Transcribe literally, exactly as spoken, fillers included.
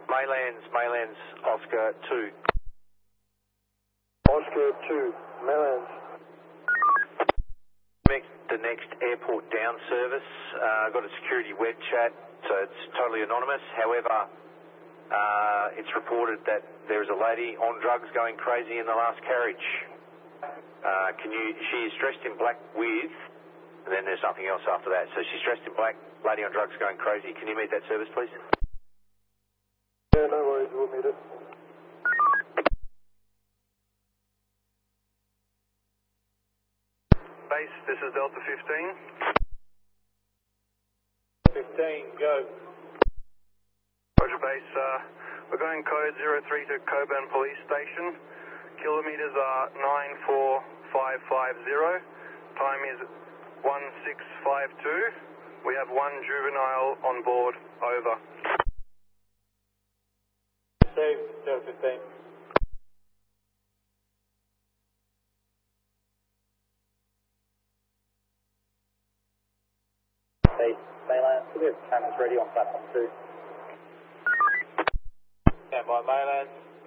Maylands, Maylands, Oscar two. Oscar two, Maylands. The next airport down service, uh, got a security web chat, so it's totally anonymous. However, uh, it's reported that there is a lady on drugs going crazy in the last carriage. Uh, can you, she is dressed in black with, and then there's nothing else after that. So she's dressed in black, lady on drugs going crazy. Can you meet that service, please? Yeah, no worries, we'll meet it. Base, this is Delta fifteen. fifteen, go. Roger, base. Uh, we're going code zero three to Coburn Police Station. Kilometres are nine four five five zero. Time is one six five two. We have one juvenile on board. Over. Save, Delta fifteen. Maylands, we have cameras ready on platform two. Stand by, Maylands.